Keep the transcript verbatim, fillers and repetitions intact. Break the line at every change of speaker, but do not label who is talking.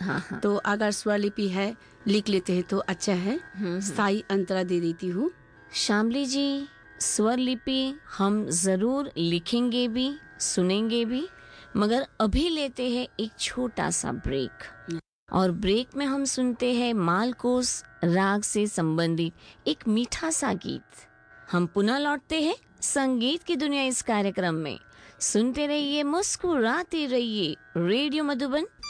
हाँ हाँ।
तो अगर स्वरलिपि है लिख लेते हैं तो अच्छा है। साई अंतरा दे देती हूँ।
श्यामली जी, स्वर लिपि हम जरूर लिखेंगे भी, सुनेंगे भी, मगर अभी लेते हैं एक छोटा सा ब्रेक। और ब्रेक में हम सुनते हैं मालकोस राग से संबंधित एक मीठा सा गीत। हम पुनः लौटते हैं संगीत की दुनिया इस कार्यक्रम में। सुनते रहिए, मुस्कुराते रहिए। रेडियो मधुबन